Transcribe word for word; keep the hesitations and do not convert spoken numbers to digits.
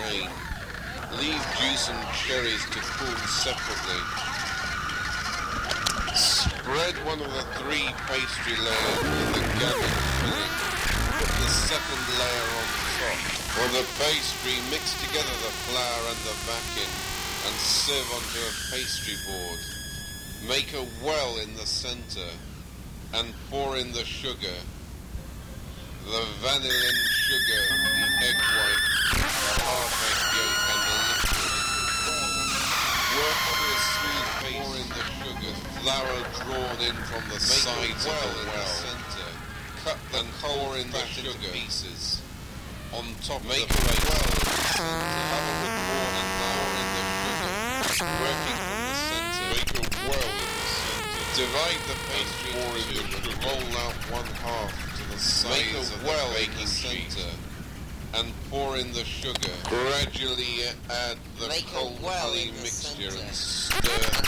champagne. Leave juice and cherries to cool separately. Spread one of the three pastry layers with the gammon filling. Put the second layer on top. For the pastry, mix together the flour and the backing and sieve onto a pastry board. Make a well in the center and pour in the sugar, the vanillin sugar, the egg white, the half egg yolk and the liquid. Work to a smooth paste. Pour in the sugar, flour drawn in from the Make sides well of the well. The center. Cut the and pour in the sugar pieces. On top Make of the paste. Well in the center. Cover with more and flour in the sugar. Working from the center. Make a well in the center. Divide the pastry pour in the sugar. Roll out one half to the sides Make a of well the baking center. And pour in the sugar. Gradually add the Make cold well honey in the mixture center. and stir.